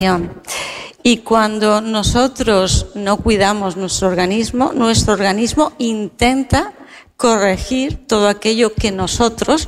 Y cuando nosotros no cuidamos nuestro organismo intenta corregir todo aquello que nosotros,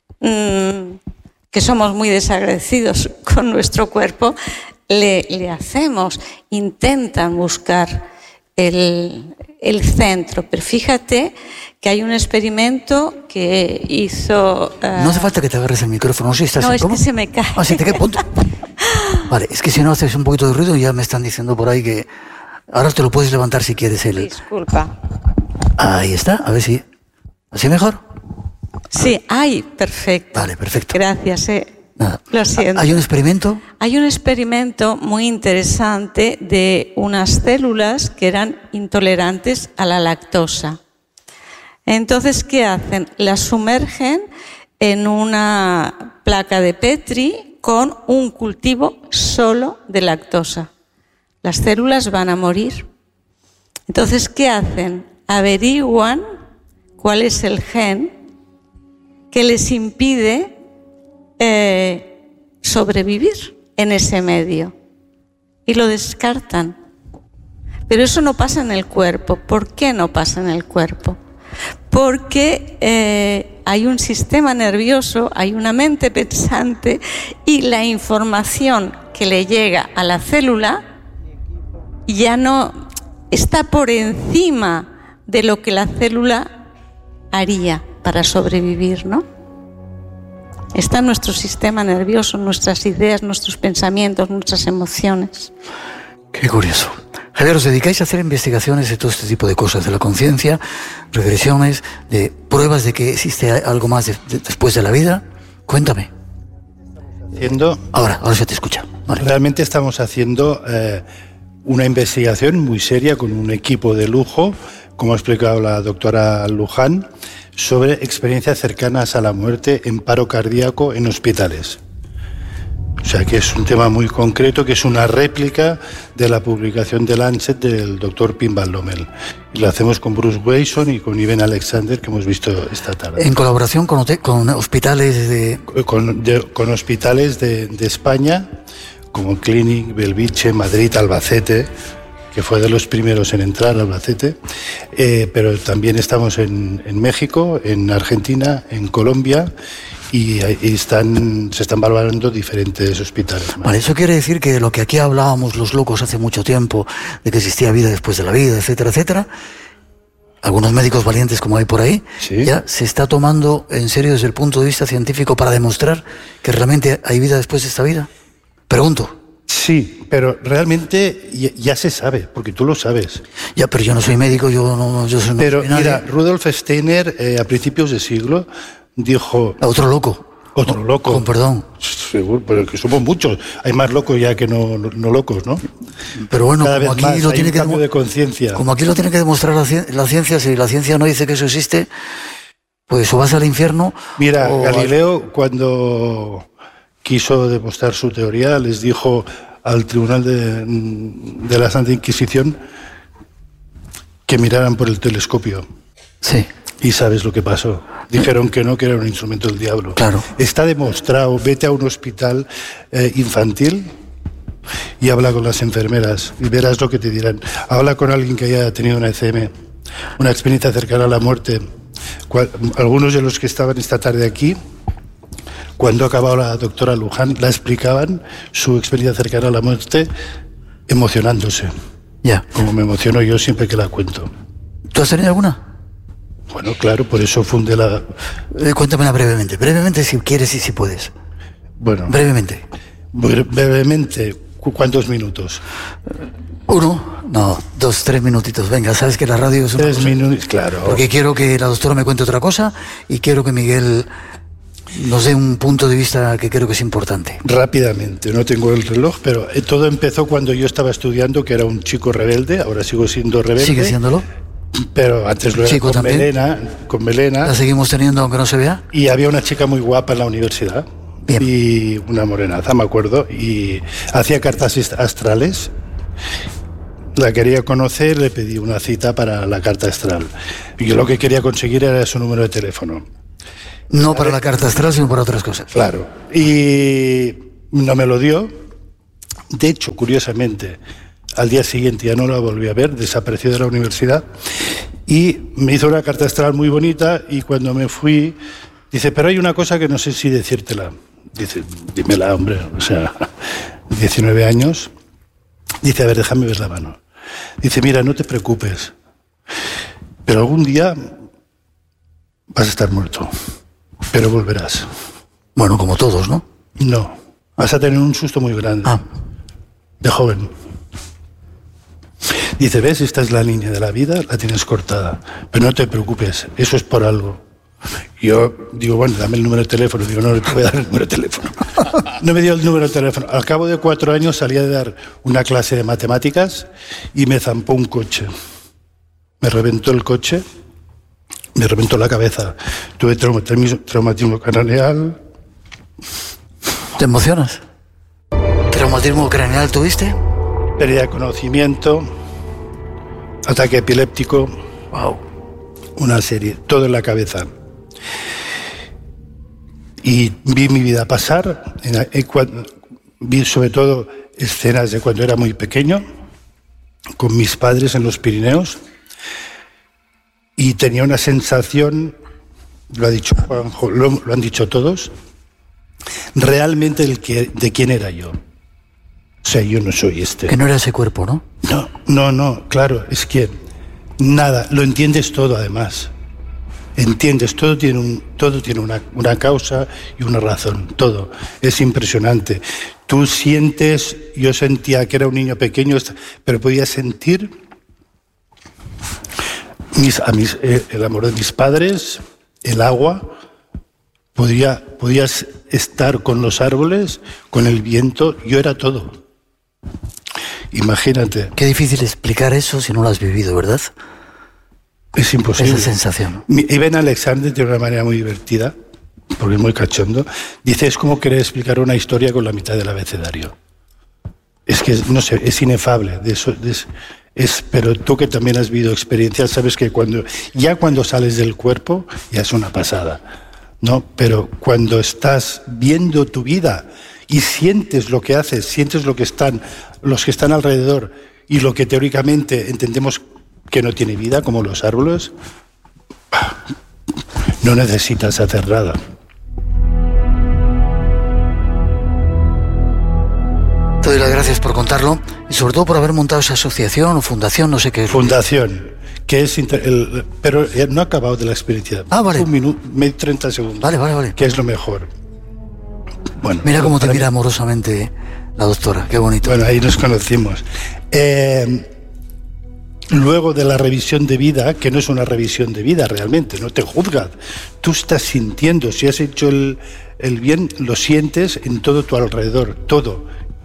que somos muy desagradecidos con nuestro cuerpo, le hacemos. Intentan buscar el centro. Pero fíjate que hay un experimento que hizo... No hace falta que te agarres el micrófono. ¿Sí estás no, es cómo? que se me cae. Ah, ¿se te cae? Ponte. Vale, es que si no haces un poquito de ruido ya me están diciendo por ahí que... Ahora te lo puedes levantar si quieres. Disculpa. Ahí está, a ver si... ¿Así mejor? Sí, perfecto. Vale, perfecto. Gracias, Nada. Lo siento. ¿Hay un experimento? Hay un experimento muy interesante de unas células que eran intolerantes a la lactosa. Entonces, ¿qué hacen? Las sumergen en una placa de Petri con un cultivo solo de lactosa. Las células van a morir. Entonces, ¿qué hacen? Averiguan cuál es el gen que les impide sobrevivir en ese medio. Y lo descartan. Pero eso no pasa en el cuerpo. ¿Por qué no pasa en el cuerpo? Porque hay un sistema nervioso, hay una mente pensante y la información que le llega a la célula ya no está por encima de lo que la célula haría para sobrevivir, ¿no? Está en nuestro sistema nervioso, nuestras ideas, nuestros pensamientos, nuestras emociones. Qué curioso. Javier, ¿os dedicáis a hacer investigaciones de todo este tipo de cosas, de la conciencia, regresiones, de pruebas de que existe algo más después de la vida? Cuéntame. Ahora se te escucha. Vale. Realmente estamos haciendo una investigación muy seria con un equipo de lujo, como ha explicado la doctora Luján, sobre experiencias cercanas a la muerte en paro cardíaco en hospitales. O sea que es un tema muy concreto, que es una réplica de la publicación de Lancet del doctor Pim Van Lommel. Y lo hacemos con Bruce Wason y con Iben Alexander, que hemos visto esta tarde. En colaboración con hospitales de... Con hospitales de España, como Clinic, Belviche, Madrid, Albacete, que fue de los primeros en entrar a Albacete, pero también estamos en México, en Argentina, en Colombia, y se están valorando diferentes hospitales. Vale, eso quiere decir que lo que aquí hablábamos los locos hace mucho tiempo, de que existía vida después de la vida, etcétera, etcétera, algunos médicos valientes como hay por ahí, ¿sí? Ya se está tomando en serio desde el punto de vista científico para demostrar que realmente hay vida después de esta vida. Pregunto. Sí, pero realmente ya se sabe, porque tú lo sabes. Ya, pero yo no soy médico, yo soy... Pero mira, Rudolf Steiner, a principios de siglo, dijo... Otro loco. Otro loco. Con perdón. Seguro, pero que somos muchos. Hay más locos ya que no locos, ¿no? Pero bueno, cada como vez aquí más, lo hay tiene un cambio de conciencia. Como aquí lo tiene que demostrar la ciencia, si la ciencia no dice que eso existe, pues o vas al infierno... Mira, Galileo, cuando quiso demostrar su teoría, les dijo al tribunal de la Santa Inquisición que miraran por el telescopio. Sí. Y sabes lo que pasó. Dijeron que no, que era un instrumento del diablo. Claro. Está demostrado. Vete a un hospital infantil y habla con las enfermeras y verás lo que te dirán. Habla con alguien que haya tenido una ECM, una experiencia cercana a la muerte. Algunos de los que estaban esta tarde aquí, cuando acababa la doctora Luján, la explicaban su experiencia cercana a la muerte emocionándose. Ya. Como me emociono yo siempre que la cuento. ¿Tú has tenido alguna? Bueno, claro, por eso fundé la... Cuéntamela brevemente si quieres y si puedes. Bueno. Brevemente. Brevemente, ¿cuántos minutos? 1, no, 2, 3 minutitos. Venga, sabes que la radio es una 3 minutos, claro. Porque quiero que la doctora me cuente otra cosa y quiero que Miguel nos dé un punto de vista que creo que es importante. Rápidamente, no tengo el reloj, pero todo empezó cuando yo estaba estudiando, que era un chico rebelde, ahora sigo siendo rebelde. ¿Sigue siéndolo? Pero antes lo era con melena. ¿La seguimos teniendo aunque no se vea? Y había una chica muy guapa en la universidad. Bien. Y una morenaza, me acuerdo, y hacía cartas astrales. La quería conocer, le pedí una cita para la carta astral. Y yo lo que quería conseguir era su número de teléfono. No para la carta astral, sino para otras cosas. Claro. Y no me lo dio. De hecho, curiosamente, al día siguiente ya no la volví a ver, desapareció de la universidad y me hizo una carta astral muy bonita y cuando me fui, dice, pero hay una cosa que no sé si decírtela. Dice, dímela, hombre, o sea, 19 años. Dice, a ver, déjame ver la mano. Dice, mira, no te preocupes, pero algún día vas a estar muerto, pero volverás. Bueno, como todos, ¿no? No, vas a tener un susto muy grande, de joven. Dice, ves, esta es la línea de la vida, la tienes cortada, pero no te preocupes, eso es por algo. Yo digo, bueno, dame el número de teléfono. Digo, no, no te voy a dar el número de teléfono. No me dio el número de teléfono. Al cabo de 4 años salía de dar una clase de matemáticas y me zampó un coche. Me reventó el coche, me reventó la cabeza. Tuve traumatismo craneal. ¿Te emocionas? ¿Traumatismo craneal tuviste? Pérdida de conocimiento, ataque epiléptico. Wow. Una serie, todo en la cabeza. Y vi mi vida pasar, vi sobre todo escenas de cuando era muy pequeño, con mis padres en los Pirineos, y tenía una sensación, lo ha dicho Juanjo, lo han dicho todos, realmente de quién era yo. O sea, yo no soy este. Que no era ese cuerpo, ¿no? No, claro, es que nada, lo entiendes todo además. Entiendes, todo tiene una causa y una razón, todo. Es impresionante. Tú sientes, yo sentía que era un niño pequeño, pero podía sentir el amor de mis padres, el agua, podías estar con los árboles, con el viento, yo era todo. Imagínate. Qué difícil explicar eso si no lo has vivido, ¿verdad? Es imposible. Esa sensación. Iván Alexander tiene una manera muy divertida, porque es muy cachondo. Dice, es como querer explicar una historia con la mitad del abecedario. Es que, no sé, es inefable. Pero tú que también has vivido experiencias, sabes que cuando sales del cuerpo, ya es una pasada, ¿no? Pero cuando estás viendo tu vida y sientes lo que haces, sientes lo que los que están alrededor y lo que teóricamente entendemos que no tiene vida, como los árboles, no necesitas hacer nada. Te doy las gracias por contarlo y sobre todo por haber montado esa asociación o fundación, no sé qué es. Fundación, que es... pero no he acabado de la experiencia. Vale. 30 segundos. Vale. Que es lo mejor. Bueno, mira cómo te mira amorosamente la doctora, qué bonito. Bueno, ahí nos conocimos. Luego de la revisión de vida, que no es una revisión de vida realmente, no te juzgas. Tú estás sintiendo, si has hecho el bien, lo sientes en todo tu alrededor, todo.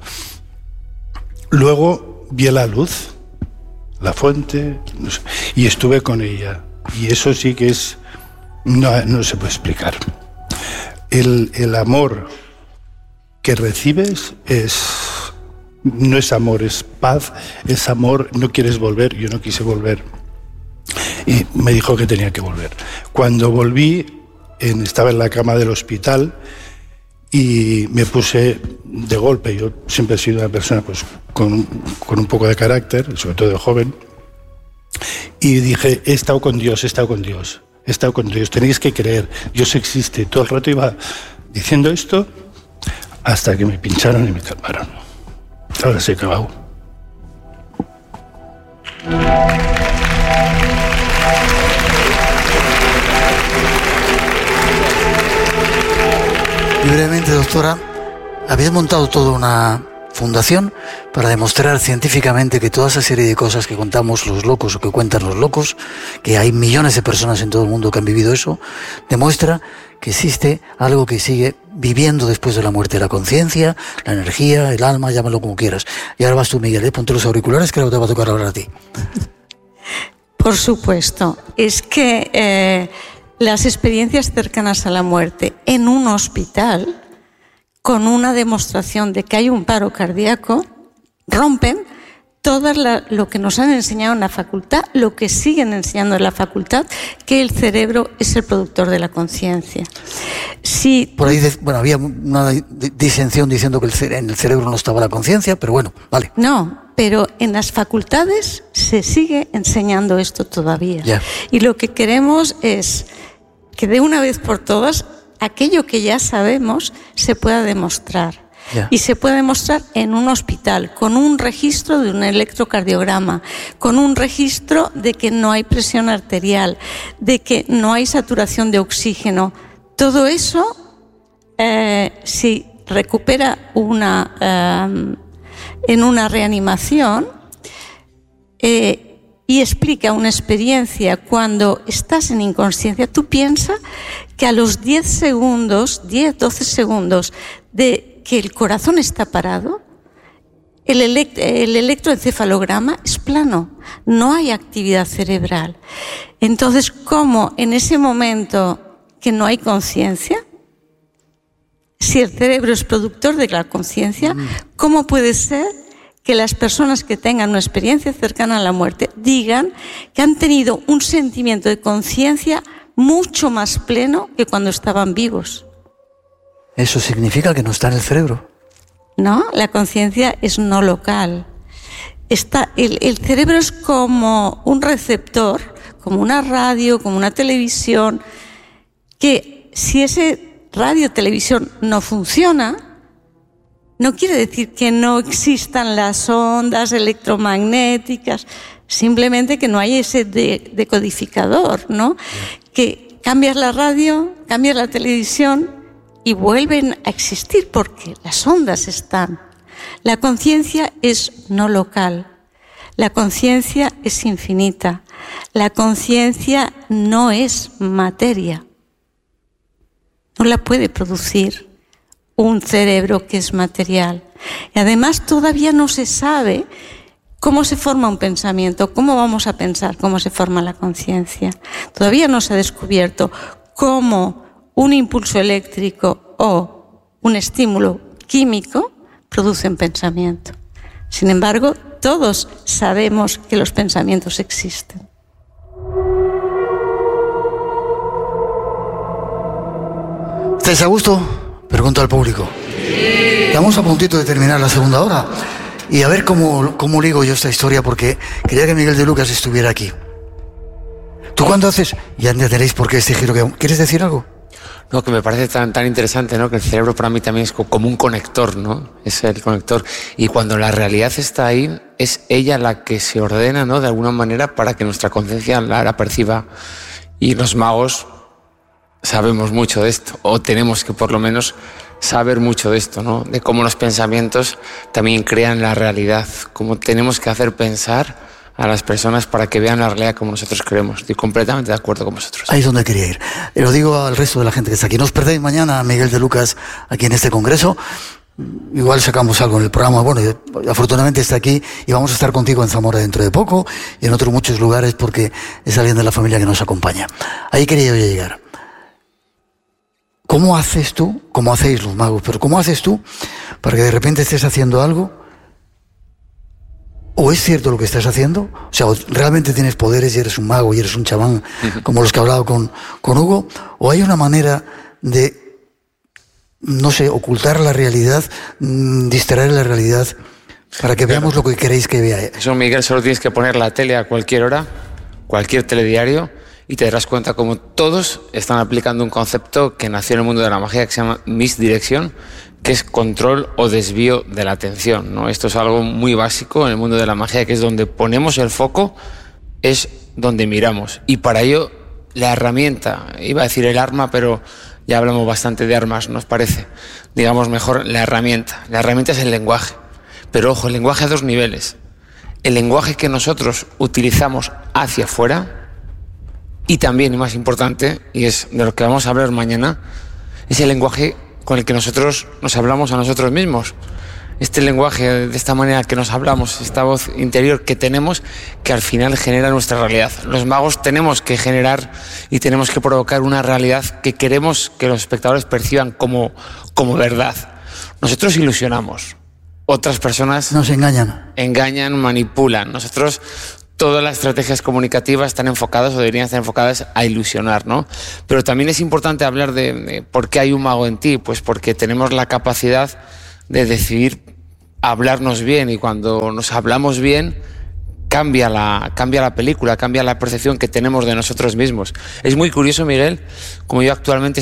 Luego vi la luz, la fuente, no sé, y estuve con ella. Y eso sí que es... No se puede explicar. El amor que recibes no es amor, es paz, es amor, no quieres volver, yo no quise volver. Y me dijo que tenía que volver. Cuando volví, estaba en la cama del hospital y me puse de golpe. Yo siempre he sido una persona pues, con un poco de carácter, sobre todo de joven, y dije, he estado con Dios, tenéis que creer, Dios existe. Todo el rato iba diciendo esto hasta que me pincharon y me calmaron. Ahora se ha acabado. Y brevemente, doctora, habéis montado toda una fundación para demostrar científicamente que toda esa serie de cosas que contamos los locos o que cuentan los locos, que hay millones de personas en todo el mundo que han vivido eso, demuestra que existe algo que sigue viviendo después de la muerte, la conciencia, la energía, el alma, llámalo como quieras. Y ahora vas tú, Miguel, ponte los auriculares que ahora te va a tocar hablar a ti. Por supuesto, es que las experiencias cercanas a la muerte en un hospital, con una demostración de que hay un paro cardíaco, rompen lo que nos han enseñado en la facultad, lo que siguen enseñando en la facultad, que el cerebro es el productor de la conciencia. Por ahí, había una disensión diciendo que en el cerebro no estaba la conciencia, pero bueno, vale. No, pero en las facultades se sigue enseñando esto todavía. Yeah. Y lo que queremos es que de una vez por todas, aquello que ya sabemos se pueda demostrar. Yeah. Y se puede demostrar en un hospital, con un registro de un electrocardiograma, con un registro de que no hay presión arterial, de que no hay saturación de oxígeno. Todo eso, si recupera en una reanimación y explica una experiencia cuando estás en inconsciencia, tú piensas que a los 12 segundos de que el corazón está parado, el electroencefalograma es plano, no hay actividad cerebral. Entonces, ¿cómo en ese momento que no hay conciencia, si el cerebro es productor de la conciencia, cómo puede ser que las personas que tengan una experiencia cercana a la muerte digan que han tenido un sentimiento de conciencia mucho más pleno que cuando estaban vivos? ¿Eso significa que no está en el cerebro? No, la conciencia es no local. El cerebro es como un receptor, como una radio, como una televisión, que si ese radio o televisión no funciona, no quiere decir que no existan las ondas electromagnéticas, simplemente que no hay ese decodificador, ¿no? Que cambias la radio, cambias la televisión y vuelven a existir porque las ondas están. La conciencia es no local, la conciencia es infinita, la conciencia no es materia, no la puede producir un cerebro que es material. Y además todavía no se sabe cómo se forma un pensamiento, cómo vamos a pensar, cómo se forma la conciencia. Todavía no se ha descubierto cómo un impulso eléctrico o un estímulo químico producen pensamiento. Sin embargo, todos sabemos que los pensamientos existen. ¿Estáis a gusto? Pregunto al público. Estamos a puntito de terminar la segunda hora y a ver cómo ligo yo esta historia, porque quería que Miguel de Lucas estuviera aquí. ¿Tú cuándo haces? Ya entenderéis por qué este giro. ¿Quieres decir algo? No, que me parece tan interesante, ¿no? Que el cerebro para mí también es como un conector, ¿no? Es el conector. Y cuando la realidad está ahí, es ella la que se ordena, ¿no? De alguna manera para que nuestra conciencia la perciba. Y los magos sabemos mucho de esto, o tenemos que por lo menos saber mucho de esto, ¿no? De cómo los pensamientos también crean la realidad, cómo tenemos que hacer pensar a las personas para que vean la realidad como nosotros creemos. Estoy completamente de acuerdo con vosotros. Ahí es donde quería ir. Lo digo al resto de la gente que está aquí. No os perdáis mañana a Miguel de Lucas aquí en este congreso. Igual sacamos algo en el programa. Bueno, afortunadamente está aquí y vamos a estar contigo en Zamora dentro de poco y en otros muchos lugares porque es alguien de la familia que nos acompaña. Ahí quería yo llegar. ¿Cómo haces tú, como hacéis los magos, pero cómo haces tú para que de repente estés haciendo algo? ¿O es cierto lo que estás haciendo? O sea, ¿realmente tienes poderes y eres un mago y eres un chamán, como los que he hablado con Hugo? ¿O hay una manera de, no sé, ocultar la realidad, distraer la realidad, para que veamos lo que queréis que vea? Eso, Miguel, solo tienes que poner la tele a cualquier hora, cualquier telediario, y te darás cuenta como todos están aplicando un concepto que nació en el mundo de la magia que se llama misdirección, que es control o desvío de la atención, ¿no? Esto es algo muy básico en el mundo de la magia, que es donde ponemos el foco, es donde miramos. Y para ello, la herramienta, iba a decir el arma, pero ya hablamos bastante de armas, ¿nos parece? Digamos mejor la herramienta. La herramienta es el lenguaje. Pero ojo, el lenguaje a dos niveles. El lenguaje que nosotros utilizamos hacia afuera, y también, y más importante, y es de lo que vamos a hablar mañana, es el lenguaje con el que nosotros nos hablamos a nosotros mismos. Este lenguaje, de esta manera que nos hablamos, esta voz interior que tenemos, que al final genera nuestra realidad. Los magos tenemos que generar y tenemos que provocar una realidad que queremos que los espectadores perciban como verdad. Nosotros ilusionamos, otras personas nos engañan, manipulan. Nosotros, todas las estrategias comunicativas están enfocadas o deberían estar enfocadas a ilusionar, ¿no? Pero también es importante hablar de por qué hay un mago en ti, pues porque tenemos la capacidad de decidir hablarnos bien, y cuando nos hablamos bien cambia la película, cambia la percepción que tenemos de nosotros mismos. Es muy curioso, Miguel, como yo actualmente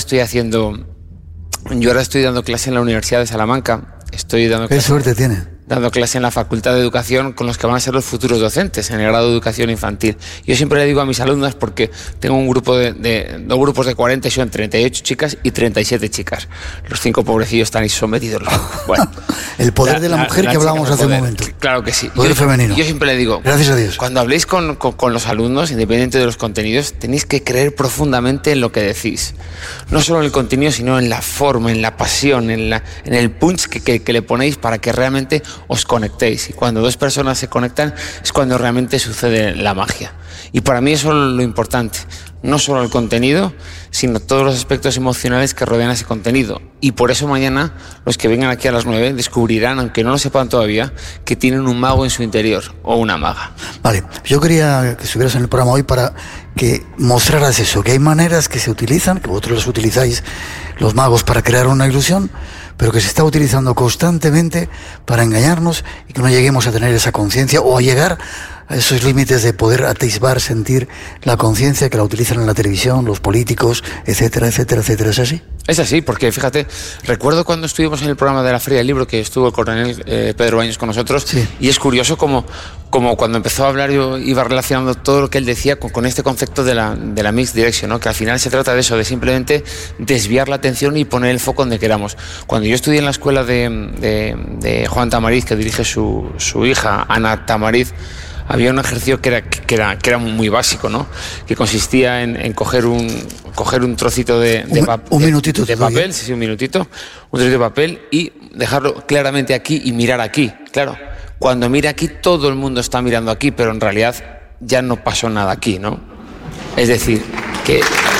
yo ahora estoy dando clase en la Universidad de Salamanca, ¿Qué suerte tiene? Dando clase en la Facultad de Educación con los que van a ser los futuros docentes en el grado de Educación Infantil. Yo siempre le digo a mis alumnas, porque tengo un grupo dos grupos de 40 y son 38 chicas y 37 chicas. Los 5 pobrecillos están ahí sometidos. Bueno, el poder de la mujer que hablábamos hace un momento. Claro que sí. Poder femenino. Yo siempre le digo, gracias a Dios, cuando habléis con los alumnos, independiente de los contenidos, tenéis que creer profundamente en lo que decís. No solo en el contenido, sino en la forma, en la pasión, en el punch que le ponéis para que realmente os conectéis. Y cuando dos personas se conectan es cuando realmente sucede la magia. Y para mí eso es lo importante. No solo el contenido, sino todos los aspectos emocionales que rodean ese contenido. Y por eso mañana los que vengan aquí a las 9 descubrirán, aunque no lo sepan todavía, que tienen un mago en su interior o una maga. Vale, yo quería que estuvieras en el programa hoy para que mostraras eso, que hay maneras que se utilizan, que vosotros las utilizáis, los magos, para crear una ilusión, pero que se está utilizando constantemente para engañarnos y que no lleguemos a tener esa conciencia o a llegar a esos límites de poder atisbar, sentir la conciencia que la utilizan en la televisión, los políticos, etcétera, etcétera, etcétera. ¿Es así? Es así, porque fíjate, recuerdo cuando estuvimos en el programa de la Feria del Libro, que estuvo el coronel Pedro Baños con nosotros, sí. Y es curioso como cuando empezó a hablar yo iba relacionando todo lo que él decía con este concepto de la mixed direction, ¿no? Que al final se trata de eso, de simplemente desviar la atención y poner el foco donde queramos. Cuando yo estudié en la escuela de Juan Tamariz, que dirige su hija, Ana Tamariz, había un ejercicio que era muy básico, ¿no? Que consistía en coger un trocito de papel, sí, un minutito, un trocito de papel y dejarlo claramente aquí y mirar aquí. Claro, cuando mira aquí todo el mundo está mirando aquí, pero en realidad ya no pasó nada aquí, ¿no? Es decir, que...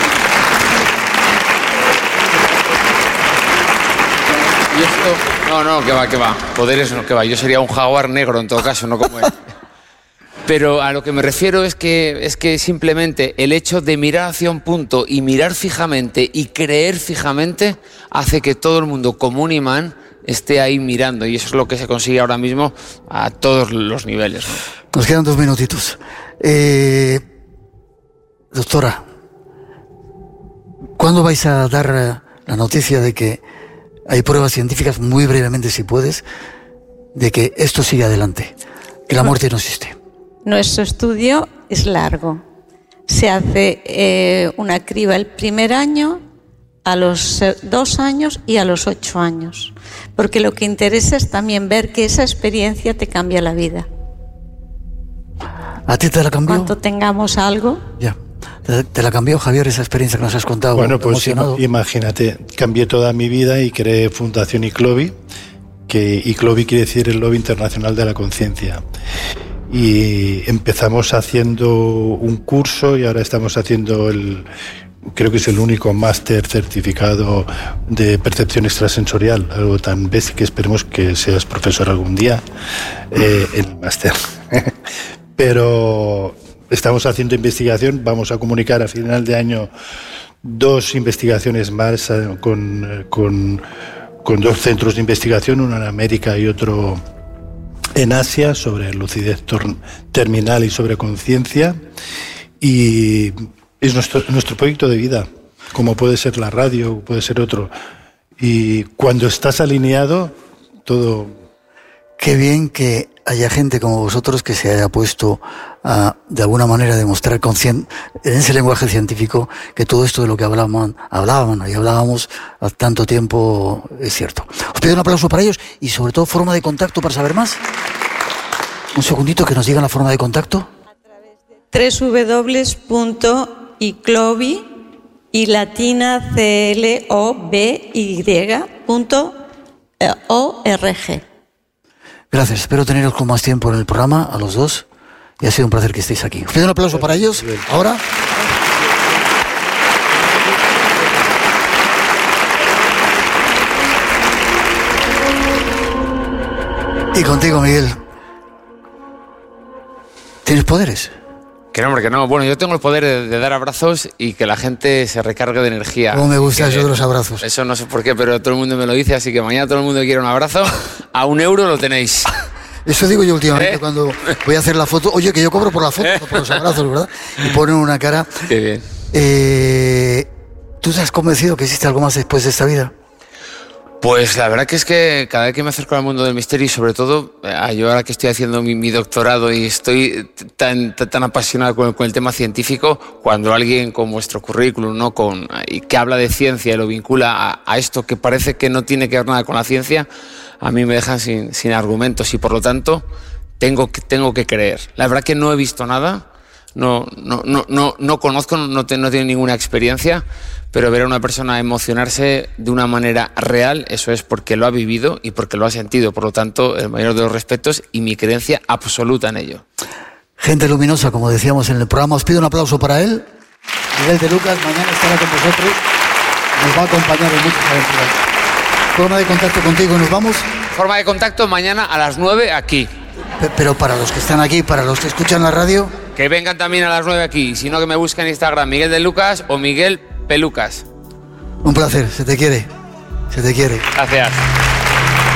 Y esto... No, que va. Poderes no, que va. Yo sería un jaguar negro en todo caso, no como él. Pero a lo que me refiero es que simplemente el hecho de mirar hacia un punto y mirar fijamente y creer fijamente hace que todo el mundo como un imán esté ahí mirando, y eso es lo que se consigue ahora mismo a todos los niveles, ¿no? Nos quedan 2 minutitos. Doctora, ¿cuándo vais a dar la noticia de que hay pruebas científicas, muy brevemente si puedes, de que esto sigue adelante, que la muerte no existe? Nuestro estudio es largo. Se hace una criba el primer año, a los 2 años y a los 8 años. Porque lo que interesa es también ver que esa experiencia te cambia la vida. ¿A ti te la cambió? Cuando tengamos algo. Ya. ¿Te la cambió, Javier, esa experiencia que nos has contado? Bueno, pues imagínate, cambié toda mi vida y creé Fundación ICLOVI, que ICLOVI quiere decir el Lobby Internacional de la Conciencia. Y empezamos haciendo un curso y ahora estamos haciendo creo que es el único máster certificado de percepción extrasensorial, algo tan básico que esperemos que seas profesor algún día en el máster. Pero estamos haciendo investigación, vamos a comunicar a final de año 2 investigaciones más con 2 centros de investigación, uno en América y otro en Asia, sobre lucidez terminal y sobre conciencia, y es nuestro proyecto de vida, como puede ser la radio, puede ser otro, y cuando estás alineado, todo... Qué bien que haya gente como vosotros que se haya puesto a, de alguna manera, demostrar en ese lenguaje científico que todo esto de lo que hablábamos a tanto tiempo es cierto. Os pido un aplauso para ellos y sobre todo forma de contacto para saber más. Un segundito que nos digan la forma de contacto. A través de www.iclovi y latina cloby.org. Gracias, espero teneros con más tiempo en el programa, a los 2, y ha sido un placer que estéis aquí. Os pido un aplauso para ellos, ahora. Y contigo, Miguel. ¿Tienes poderes? Que no, hombre, que no. Bueno, yo tengo el poder de dar abrazos y que la gente se recargue de energía. ¿Cómo me gustan esos otros abrazos? Eso no sé por qué, pero todo el mundo me lo dice, así que mañana todo el mundo que quiera un abrazo, a €1 lo tenéis. Eso digo yo últimamente cuando voy a hacer la foto. Oye, que yo cobro por la foto, no por los abrazos, ¿verdad? Y ponen una cara. Qué bien. ¿Tú te has convencido que existe algo más después de esta vida? Pues la verdad que es que cada vez que me acerco al mundo del misterio y sobre todo yo ahora que estoy haciendo mi doctorado y estoy tan apasionado con el tema científico, cuando alguien con vuestro currículum, ¿no? Y que habla de ciencia y lo vincula a esto que parece que no tiene que ver nada con la ciencia, a mí me dejan sin argumentos y por lo tanto tengo que creer. La verdad que no he visto nada, no conozco, no tengo ninguna experiencia, pero ver a una persona emocionarse de una manera real, eso es porque lo ha vivido y porque lo ha sentido. Por lo tanto, el mayor de los respetos y mi creencia absoluta en ello. Gente luminosa, como decíamos en el programa. Os pido un aplauso para él. Miguel de Lucas, mañana estará con vosotros. Nos va a acompañar en muchas aventuras. Forma de contacto contigo, ¿nos vamos? Forma de contacto mañana a las 9 aquí. Pero para los que están aquí, para los que escuchan la radio... Que vengan también a las 9 aquí. Si no, que me busquen en Instagram, Miguel de Lucas o Miguel Pelucas. Un placer, se te quiere. Se te quiere. Gracias.